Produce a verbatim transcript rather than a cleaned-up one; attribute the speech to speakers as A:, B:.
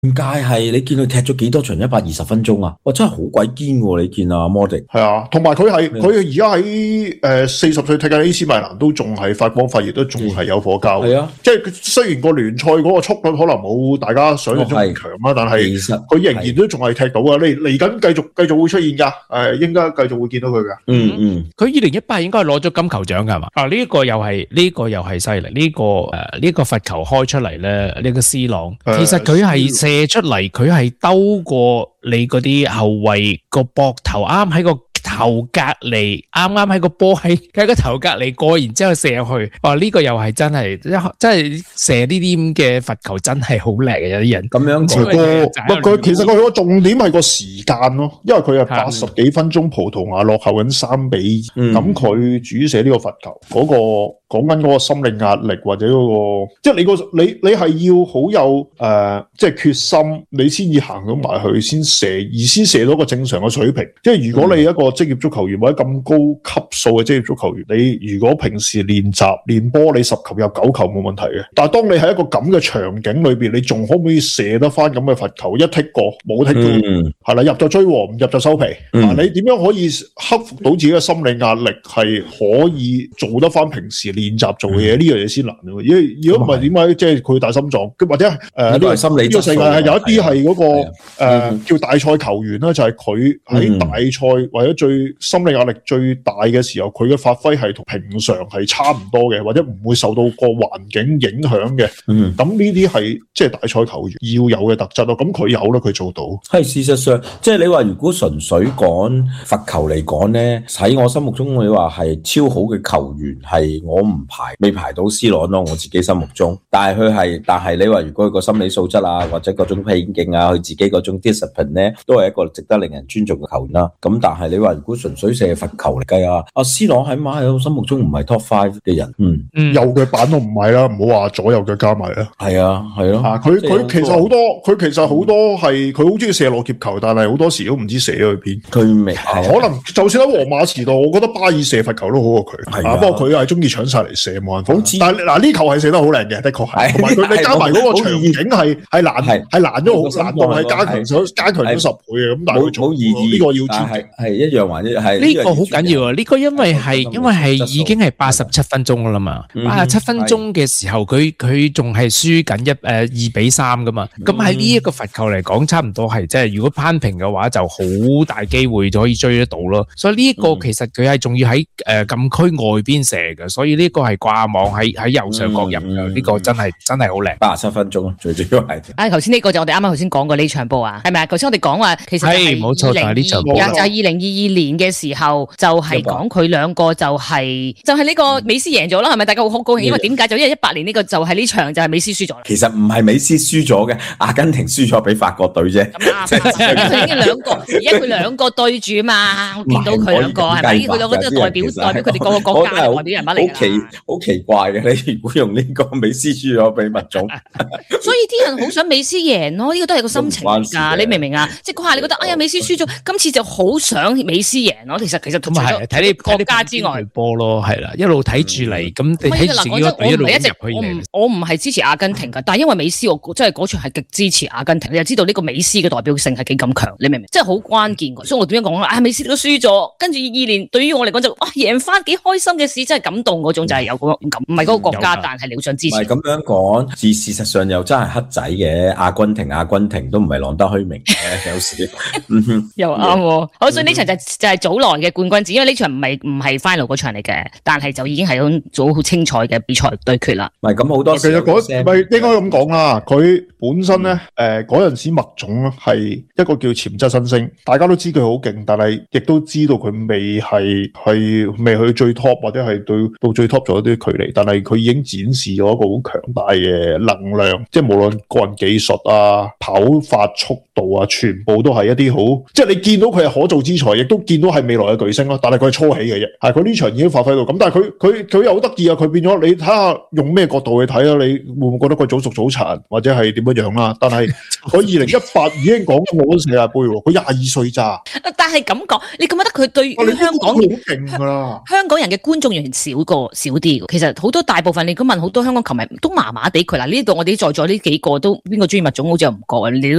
A: 點解係你見佢踢咗幾多場一百二十分鐘啊？哇，真係好鬼堅喎！你見啊，摩迪
B: 係啊，同埋佢係佢而家喺誒四十歲踢緊 A C 米蘭都仲係發光發熱，都仲係有火膠。係啊，即係雖然個聯賽嗰個速率可能冇大家想象中咁強啦，但係佢仍然都仲係踢到啊！嚟嚟緊繼續繼續會出現㗎，誒應該繼續會見到佢㗎。
A: 嗯嗯，
C: 佢二零一八應該係攞咗金球獎㗎係嘛？啊呢、這個又係呢、這個又係犀利，呢、這個誒呢、呃這個罰球開出嚟咧，呢、這個 C 朗、呃、其實佢係射出嚟，佢係兜過你嗰啲後衛個膊頭，啱喺個頭隔離，啱啱喺個波喺喺個頭隔離過，然之後射入去。哇！呢、這個又係真係，真係射呢啲咁嘅罰球真係好叻嘅，有啲人
A: 咁樣
B: 講。個佢其實佢個重點係個時間咯，因為佢係八十幾分鐘葡萄牙落後緊三比二，咁佢主射呢個罰球嗰、那個。講緊嗰個心理壓力或者嗰、那個，即係你個你你係要好有誒、呃，即係決心，你先至行到埋去，先射，而先射到個正常嘅水平。即係如果你一個職業足球員或者咁高級數嘅職業足球員，你如果平時練習練波，你十球有九球冇問題嘅。但係當你喺一個咁嘅場景裏邊，你仲可唔可以射得翻咁嘅罰球？一剔過冇剔到，係啦、嗯，入就追和，唔入就收皮。嗯、你點樣可以克服到自己嘅心理壓力，係可以做得翻平時練習做嘅嘢，呢樣嘢先難咯。如果如果唔係點解即係佢大心臟，或者誒呢個心理呢個世界係有一啲係嗰個誒、呃、叫大賽球員啦，就係佢喺大賽或者最心理壓力最大嘅時候，佢嘅發揮係同平常係差唔多嘅，或者唔會受到個環境影響嘅。嗯，咁呢啲係即係大賽球員要有嘅特質咯。咁佢有啦，佢做到。
A: 係事實上，即係你話如果純粹講罰球嚟講咧，喺我心目中你話係超好嘅球員，係我唔排未排到 C 朗咯，我自己心目中。但係佢係，但係你話如果佢個心理素質啊，或者各種拼勁啊，佢自己嗰種 discipline 咧，都係一個值得令人尊重嘅球員啦。咁但係你話如果純粹射罰球嚟計啊，阿 C 朗喺馬喺我心目中唔係 top five 嘅人。嗯嗯，
B: 右腳板都唔係啦，唔好話左右腳加埋啦。
A: 係啊，係咯。
B: 啊，佢佢其實好多，佢其實好多係佢好中意射落劫球，但係好多時都唔知射咗去邊。
A: 佢未、啊、
B: 可能就算喺皇馬時代，我覺得巴爾射罰球都好過佢。係啊，不過佢係中意搶晒嚟射，冇辦法。但係嗱呢球係射得好靚嘅，的確係。同埋佢你加埋嗰個場景係係難係難咗好難度係加強咗加強咗十倍嘅。咁但係佢做呢個要專業
A: 係一樣還一係
C: 呢個好緊要啊！呢個因為係因為係已經係八十七分鐘噶啦嘛，八十七分鐘嘅時候佢佢仲係輸緊一誒二比三噶嘛。咁喺呢一個罰球嚟講，差唔多係即係如果攀平嘅話，就好大機會就可以追得到咯。所以呢一個其實佢係仲要喺誒禁區外邊射嘅，所以呢個係掛網喺喺右上角入嘅。呢、嗯這個真係真係好靚，
A: 八十七分鐘最主要係。
D: 啊，頭先呢個就我哋啱啱頭先講過呢場波啊，係咪啊？頭先我哋講話其實係
C: 冇錯，就係呢場波，
D: 就係二零二二年嘅時候，就係講佢兩個就係、是、就係、是、呢個美斯贏咗啦，係咪？大家好好高興，因為點解？就因為一八年呢個就係呢場就係美斯輸咗啦。
A: 其實唔係美斯輸咗嘅，阿根廷輸咗俾法國隊啫。咁啊，
D: 佢已經兩個，而家佢兩個對住嘛，我見到佢兩個係咪？佢兩個都係代表代表佢哋各個國家嘅代表人物嚟㗎。
A: 好奇好奇怪嘅，你如果用呢個美斯輸咗俾物種，
D: 所以啲人好想美斯贏咯，呢、這個都係個心情嚟㗎，你明唔明啊？即係嗰下你覺得哎呀美斯輸咗，今次就好想美斯贏咯。其實其實同埋
C: 睇你
D: 國家之外
C: 波咯，係啦，一路睇住嚟咁，你睇住呢個隊一路入去嚟。
D: 我唔係支持阿根廷㗎，但係因為美斯，我真係嗰場係極支持阿根廷。你就知道呢個美斯嘅代表性係幾咁強，你明唔明？即係好關鍵㗎。所以我點樣講咧？啊美斯都輸咗，跟住二二年對於我嚟講就啊贏翻幾開心嘅事，真係感動嗰種就係有嗰個唔係嗰個國家，但係你好想支持。
A: 唔係咁樣講，事事實上又真係黑仔嘅。阿根廷阿根廷都唔係浪得虛名嘅，有時
D: 又啱喎。好，所以呢場就就係早來嘅冠軍戰，因為呢場唔係唔係 final 嗰場嚟嘅，但係就已經係一種好精彩嘅比賽對決啦。
A: 唔係咁好多時，
B: 其實嗰唔係應該咁講啦。佢本身咧誒嗰陣時麥總係一個叫潛質新星，大家都知佢好勁，但係亦都知道佢未係係未去最 top 或者係對到最 top 咗一啲距離，但係佢已經展示咗一個好強大嘅能量，即係無論個人技術啊、跑法速度啊，全部都係一啲好，即係你見到佢係可造之材，亦都見到係未來嘅巨星咯，但係佢係初起嘅啫，係佢呢場已經發揮到咁，但係佢佢佢又好得意啊！佢變咗你睇下用咩角度去睇啊？你會唔會覺得佢早熟早殘或者係點樣樣啦？但係佢二零一八已經講攞世界盃喎，佢廿二歲咋？
D: 但係咁講，你覺得佢對於香港
B: 好勁噶啦？
D: 香港人嘅觀眾緣少過少啲嘅，其實好多大部分你咁問好多香港球迷都麻麻地佢嗱呢度我哋在座呢幾個都邊個專業物種好似又唔覺啊？你都